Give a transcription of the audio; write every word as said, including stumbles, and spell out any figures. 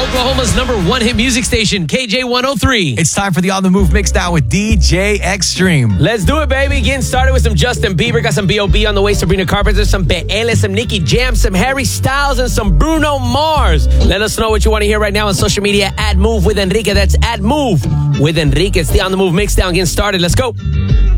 Oklahoma's number one hit music station, K J one oh three. It's time for the On The Move Mixdown with D J Extreme. Let's do it, baby. Getting started with some Justin Bieber. Got some B O B on the way. Sabrina Carpenter, some P L, some Nicki Jam, some Harry Styles, and some Bruno Mars. Let us know what you want to hear right now on social media. At Move with Enrique. That's at Move with Enrique. It's the On The Move Mixdown. Getting started. Let's go.